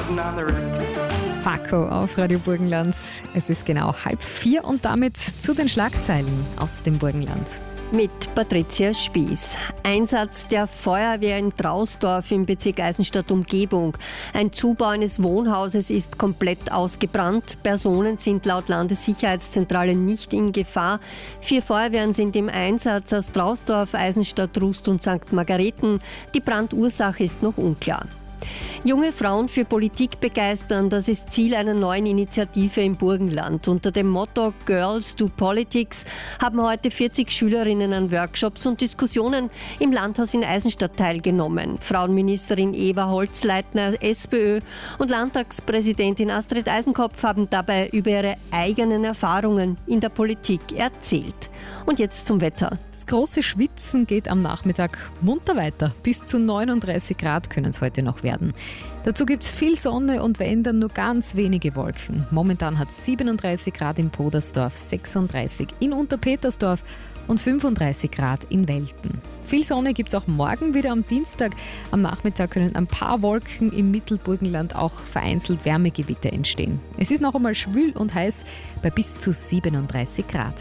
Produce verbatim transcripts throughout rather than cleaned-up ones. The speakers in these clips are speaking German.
Paco auf Radio Burgenland. Es ist genau halb vier und damit zu den Schlagzeilen aus dem Burgenland. Mit Patricia Spieß. Einsatz der Feuerwehr in Trausdorf im Bezirk Eisenstadt-Umgebung. Ein Zubau eines Wohnhauses ist komplett ausgebrannt. Personen sind laut Landessicherheitszentrale nicht in Gefahr. Vier Feuerwehren sind im Einsatz aus Trausdorf, Eisenstadt, Rust und Sankt Margareten. Die Brandursache ist noch unklar. Junge Frauen für Politik begeistern, das ist Ziel einer neuen Initiative im Burgenland. Unter dem Motto Girls do Politics haben heute vierzig Schülerinnen an Workshops und Diskussionen im Landhaus in Eisenstadt teilgenommen. Frauenministerin Eva Holzleitner, SPÖ, und Landtagspräsidentin Astrid Eisenkopf haben dabei über ihre eigenen Erfahrungen in der Politik erzählt. Und jetzt zum Wetter. Das große Schwitzen geht am Nachmittag munter weiter. Bis zu neununddreißig Grad können es heute noch werden. Dazu gibt es viel Sonne und wenn, dann nur ganz wenige Wolken. Momentan hat es siebenunddreißig Grad in Podersdorf, sechsunddreißig in Unterpetersdorf und fünfunddreißig Grad in Welten. Viel Sonne gibt es auch morgen wieder am Dienstag. Am Nachmittag können ein paar Wolken im Mittelburgenland auch vereinzelt Wärmegewitter entstehen. Es ist noch einmal schwül und heiß bei bis zu siebenunddreißig Grad.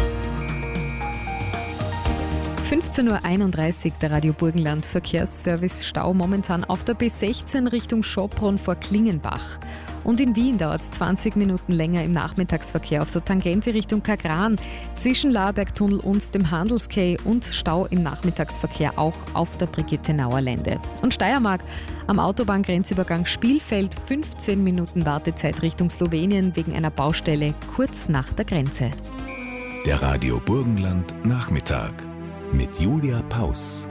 fünfzehn Uhr einunddreißig, der Radio Burgenland Verkehrsservice. Stau momentan auf der B sechzehn Richtung Schopron vor Klingenbach. Und in Wien dauert es zwanzig Minuten länger im Nachmittagsverkehr auf der Tangente Richtung Kagran, zwischen Laerbergtunnel und dem Handelskay, und Stau im Nachmittagsverkehr auch auf der Brigittenauer Lände. Und Steiermark am Autobahngrenzübergang Spielfeld, fünfzehn Minuten Wartezeit Richtung Slowenien wegen einer Baustelle kurz nach der Grenze. Der Radio Burgenland Nachmittag mit Julia Paus.